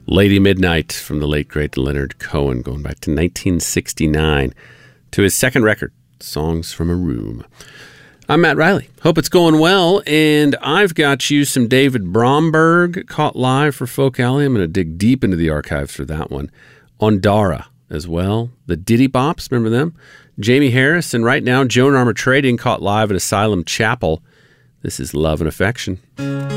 Lady Midnight from the late, great Leonard Cohen, going back to 1969 to his second record, Songs from a Room. I'm Matt Riley. Hope it's going well, and I've got you some David Bromberg, caught live for Folk Alley. I'm going to dig deep into the archives for that one. Ondara as well. The Diddy Bops, remember them? Jamie Harris, and right now, Joan Armour Trading, caught live at Asylum Chapel. This is Love and Affection.